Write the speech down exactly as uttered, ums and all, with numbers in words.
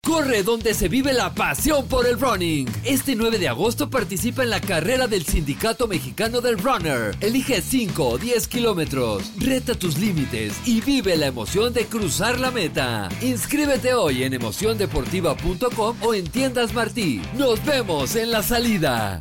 Corre donde se vive la pasión por el running. Este nueve de agosto participa en la carrera del Sindicato Mexicano del Runner. Elige cinco o diez kilómetros. Reta tus límites y vive la emoción de cruzar la meta. Inscríbete hoy en emoción deportiva punto com o en Tiendas Martí. Nos vemos en la salida.